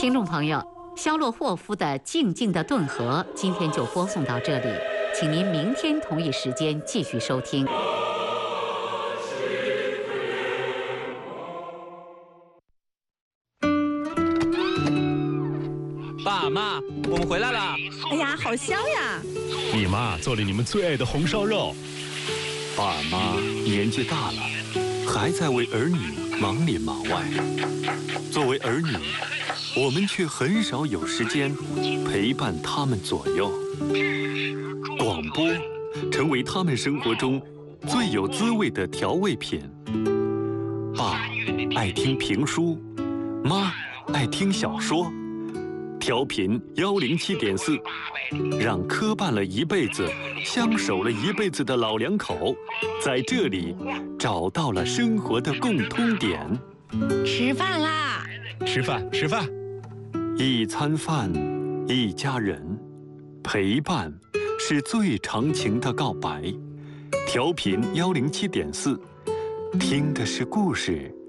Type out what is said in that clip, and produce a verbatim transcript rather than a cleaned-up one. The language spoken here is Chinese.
听众朋友，肖洛霍夫的《静静的顿河》今天就播送到这里，请您明天同一时间继续收听。 爸妈，我们回来了！ 哎呀，好香呀！ 你妈做了你们最爱的红烧肉。 爸妈年纪大了，还在为儿女忙里忙外。作为儿女，我们却很少有时间陪伴他们左右。广播成为他们生活中最有滋味的调味品。爸爱听评书，妈爱听小说。调频幺零七点四，让磕绊了一辈子、相守了一辈子的老两口，在这里找到了生活的共通点。 吃饭啦！ 吃饭，吃饭。 一餐饭，一家人，陪伴是最长情的告白。调频幺零七点四，听的是故事，